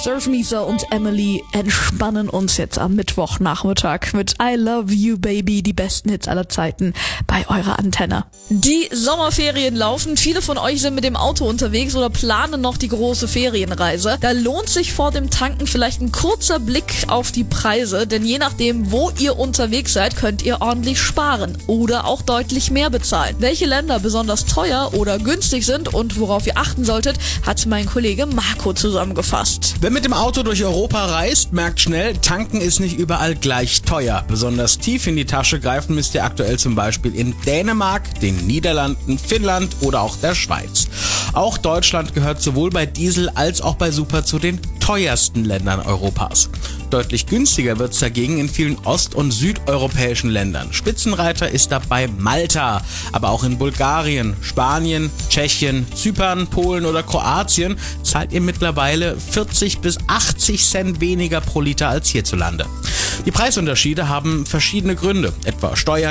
Surf Misa und Emily entspannen uns jetzt am Mittwochnachmittag mit I Love You Baby, die besten Hits aller Zeiten bei eurer Antenne. Die Sommerferien laufen, viele von euch sind mit dem Auto unterwegs oder planen noch die große Ferienreise. Da lohnt sich vor dem Tanken vielleicht ein kurzer Blick auf die Preise, denn je nachdem, wo ihr unterwegs seid, könnt ihr ordentlich sparen oder auch deutlich mehr bezahlen. Welche Länder besonders teuer oder günstig sind und worauf ihr achten solltet, hat mein Kollege Marco zusammengefasst. Wer mit dem Auto durch Europa reist, merkt schnell, tanken ist nicht überall gleich teuer. Besonders tief in die Tasche greifen müsst ihr aktuell zum Beispiel in Dänemark, den Niederlanden, Finnland oder auch der Schweiz. Auch Deutschland gehört sowohl bei Diesel als auch bei Super zu den teuersten Ländern Europas. Deutlich günstiger wird's dagegen in vielen ost- und südeuropäischen Ländern. Spitzenreiter ist dabei Malta, aber auch in Bulgarien, Spanien, Tschechien, Zypern, Polen oder Kroatien zahlt ihr mittlerweile 40 bis 80 Cent weniger pro Liter als hierzulande. Die Preisunterschiede haben verschiedene Gründe, etwa Steuern,